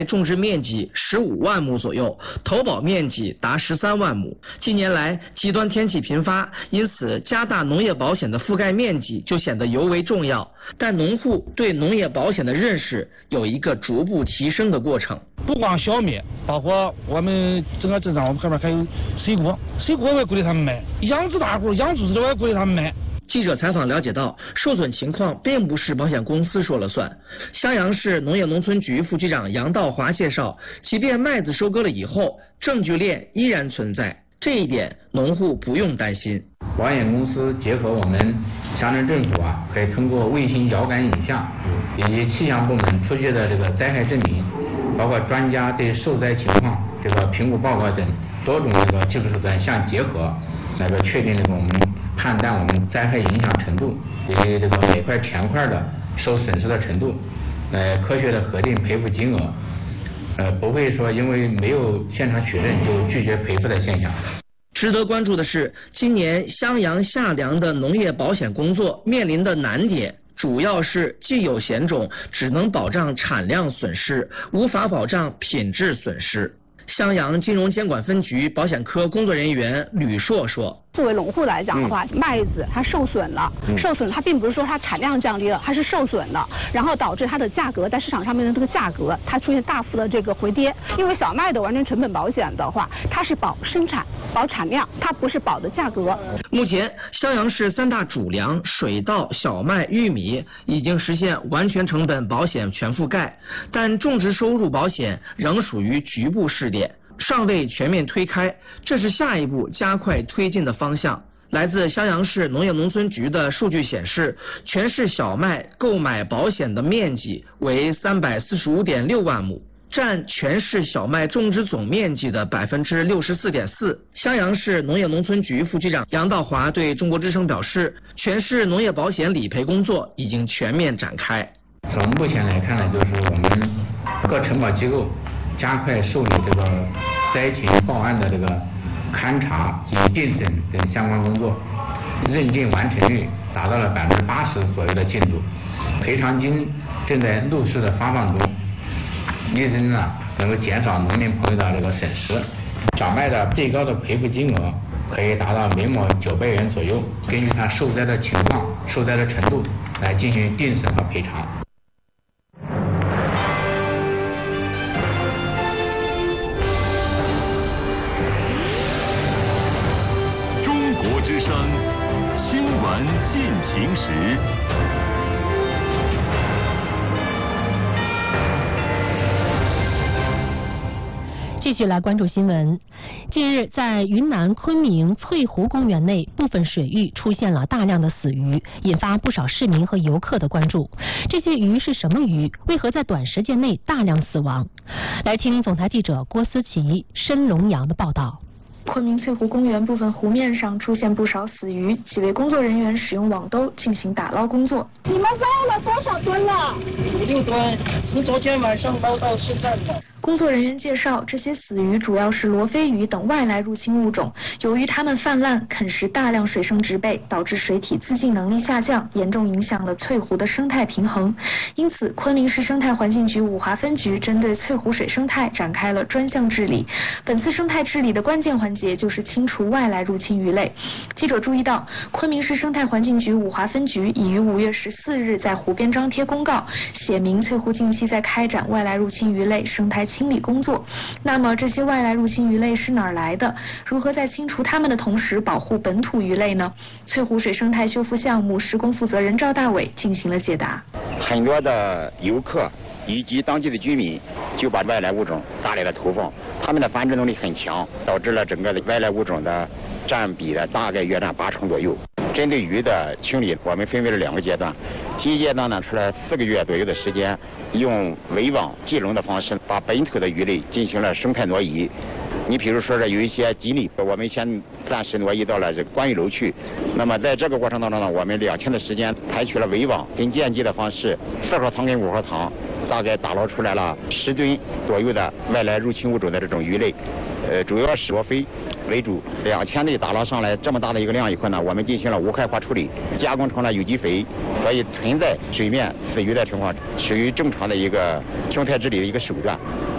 种植面积15万亩左右，投保面积达13万亩。近年来极端天气频发，因此加大农业保险的覆盖面积就显得尤为重要。但农户对农业保险的认识有一个逐步提升的过程。 不光小麦，包括我们整个镇上，我们旁边还有水果我也鼓励他们买，养殖大户、养猪的我也鼓励他们买。 记者采访了解到，受损情况并不是保险公司说了算。襄阳市农业农村局副局长杨道华介绍，即便麦子收割了以后，证据链依然存在，这一点农户不用担心。 保险公司结合我们乡镇政府可以通过卫星遥感影像以及气象部门出具的这个灾害证明，包括专家对受灾情况这个评估报告等多种这个技术手段相结合，来个确定这个我们判断我们灾害影响程度以及这个每块田块的受损失的程度，科学的核定赔付金额，不会说因为没有现场取证就拒绝赔付的现象。 值得关注的是，今年襄阳夏粮的农业保险工作面临的难点，主要是既有险种只能保障产量损失，无法保障品质损失。襄阳金融监管分局保险科工作人员吕硕说， 作为农户来讲的话，麦子它受损了，它并不是说它产量降低了，它是受损了，然后导致它的价格在市场上面的这个价格它出现大幅的这个回跌。因为小麦的完全成本保险的话，它是保生产、保产量，它不是保的价格。 目前襄阳市3大主粮水稻、小麦、玉米已经实现完全成本保险全覆盖，但种植收入保险仍属于局部试点，尚未全面推开，这是下一步加快推进的方向。来自襄阳市农业农村局的数据显示，全市小麦购买保险的面积为345.6万亩，占全市小麦种植总面积的64.4%。襄阳市农业农村局副局长杨道华对中国之声表示，全市农业保险理赔工作已经全面展开。 从目前来看呢，就是我们各承保机构加快受理这个灾情报案的这个勘查及定审等相关工作，认定完成率达到了80%左右的进度，赔偿金正在陆续的发放中，力争能够减少农民朋友的这个损失。小麦的最高的赔付金额可以达到每亩900元左右，根据它受灾的情况、受灾的程度来进行定审和赔偿。 之声新闻进行时。 继续来关注新闻。近日，在云南昆明翠湖公园内部分水域出现了大量的死鱼，引发不少市民和游客的关注。这些鱼是什么鱼？为何在短时间内大量死亡？来听总台记者郭思琪、申龙阳的报道。 昆明翠湖公园部分湖面上出现不少死鱼，几位工作人员使用网兜进行打捞工作。 你们捞了多少吨了？5、6吨，从昨天晚上捞到现在的。 工作人员介绍，这些死鱼主要是罗非鱼等外来入侵物种，由于它们泛滥啃食大量水生植被，导致水体自净能力下降，严重影响了翠湖的生态平衡。因此，昆明市生态环境局五华分局针对翠湖水生态展开了专项治理。本次生态治理的关键环节就是清除外来入侵鱼类。记者注意到，昆明市生态环境局五华分局已于5月14日在湖边张贴公告，写明翠湖近期在开展外来入侵鱼类生态清理工作。那么这些外来入侵鱼类是哪儿来的？如何在清除它们的同时保护本土鱼类呢？翠湖水生态修复项目施工负责人赵大伟进行了解答。 很多的游客以及当地的居民就把外来物种大量的投放，它们的繁殖能力很强，导致了整个的外来物种的占比的大概约占80%左右。针对鱼的清理，我们分为了2个阶段。第一阶段呢，出了4个月左右的时间，用围网计笼的方式，把本土的鱼类进行了生态挪移。你比如说有一些锦鲤，我们先暂时挪移到了这个观鱼楼去。那么在这个过程当中呢，我们2天的时间，采取了围网跟间接的方式，4号塘跟5号塘，大概打捞出来了10吨左右的外来入侵物种的这种鱼类，主要是罗非为主。2天内打捞上来这么大的一个量以后呢，我们进行了无害化处理，加工成了有机肥，所以存在水面死鱼的情况，属于正常的一个生态治理的一个手段。